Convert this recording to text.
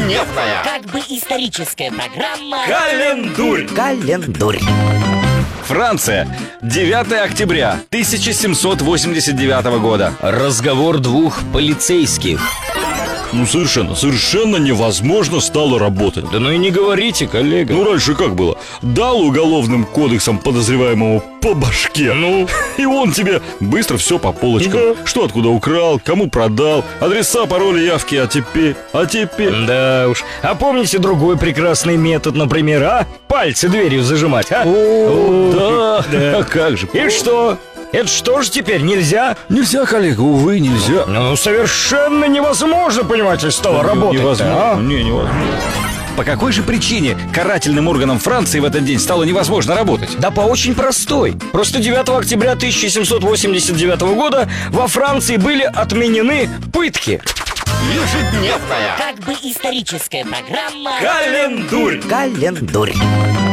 Ежедневная. Как бы историческая программа. Календурь. Франция. 9 октября 1789 года. Разговор двух полицейских. Совершенно невозможно стало работать. Да ну и не говорите, коллега. Раньше как было? Дал уголовным кодексом подозреваемому по башке. И он тебе быстро все по полочкам. Что откуда украл, кому продал, адреса, пароли, явки, а теперь... Да уж. А помните другой прекрасный метод, например, Пальцы дверью зажимать, Да, а как же? И что? Это что же теперь, нельзя? Нельзя, коллега, увы, нельзя. Совершенно невозможно, понимаете, стало работать. Невозможно, невозможно. По какой же причине карательным органам Франции в этот день стало невозможно работать? Да по очень простой. Просто 9 октября 1789 года во Франции были отменены пытки. Ежедневная. Как бы историческая программа. Календурь. Календурь.